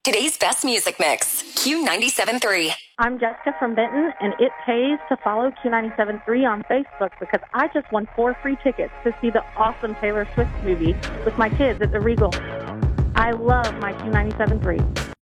Today's best music mix, Q97.3. I'm Jessica from Benton, and it pays to follow Q97.3 on Facebook because I just won 4 free tickets to see the awesome Taylor Swift movie with my kids at the Regal. I love my Q97.3.